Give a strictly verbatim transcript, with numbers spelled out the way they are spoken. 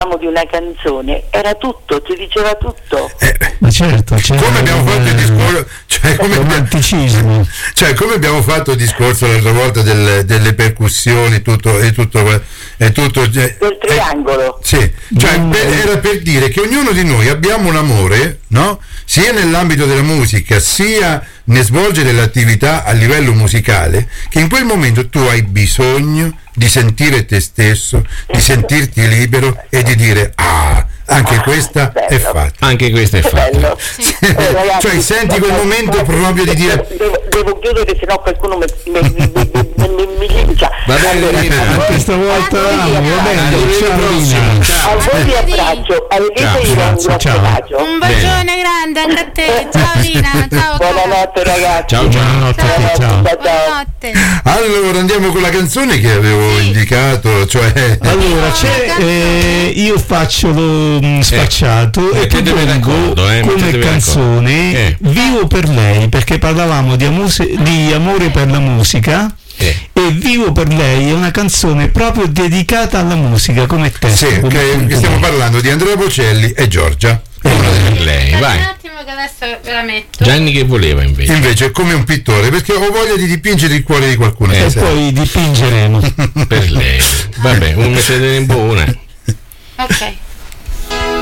di una canzone, era tutto, ti diceva tutto. Eh, Ma certo, certo, come abbiamo fatto il discorso, cioè come, romanticismo. cioè come abbiamo fatto il discorso l'altra volta del, delle percussioni, tutto e tutto e tutto del triangolo. Eh, sì, cioè Mm. per, era per dire che ognuno di noi abbiamo un amore, no? Sia nell'ambito della musica, sia nel svolgere l'attività a livello musicale, che in quel momento tu hai bisogno di sentire te stesso, di sentirti libero e di dire ah, anche questa bello. è fatta. Anche questo è Che fatto. bello. Sì. Eh, ragazzi, Cioè senti quel momento proprio di dire devo, devo chiudere, sennò qualcuno mi, mi, mi, mi, mi, mi, mi lincia. Va bene, Allora, Rina. a voi- Anche stavolta a voi amo, vi va bene, abbraccio. ciao Rina. A voi vi abbraccio, arrivederci, Ciao, un grazie, grosso ciao. bacio. Un bacione grande anche a te. Ciao Rina, ciao cara. Buonanotte ragazzi. Ciao, ciao. Buonanotte a te, ciao. Ciao, ciao. Buonanotte. allora andiamo con la canzone che avevo indicato, cioè Allora, c'è, eh, io faccio lo mm, spacciato Eh, e che deve propongo d'accordo, eh, come mettetevi canzone d'accordo. Eh. Vivo per lei, perché parlavamo di, amuse- di amore per la musica. Eh. E Vivo per lei è una canzone proprio dedicata alla musica come testo. sì, come che, appunto che stiamo lei. parlando di Andrea Bocelli e Giorgia. Per lei, Aspetta vai. un attimo che adesso ve la metto. Gianni che voleva invece. Invece è come un pittore, perché ho voglia di dipingere il cuore di qualcuno. Eh, E stasera. poi dipingeremo. Per lei. Vabbè, un mettete in buona. Ok.